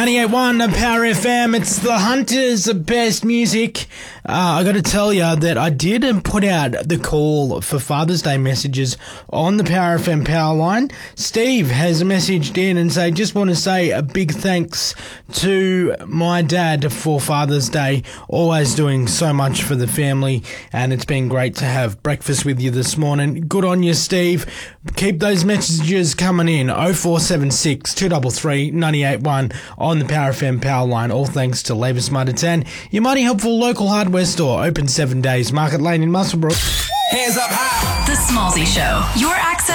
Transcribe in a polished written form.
98.1 Power FM, it's the Hunters of Best Music. I got to tell you that I did put out the call for Father's Day messages on the Power FM power line. Steve has messaged in and just want to say a big thanks to my dad for Father's Day, always doing so much for the family, and it's been great to have breakfast with you this morning. Good on you, Steve. Keep those messages coming in, 0476 233 981 on the Power FM power line, all thanks to Labour Smarter 10, your mighty helpful local hardware store, open 7 days, Market Lane in Muswellbrook. Hands up high. The Smallsy Show, your access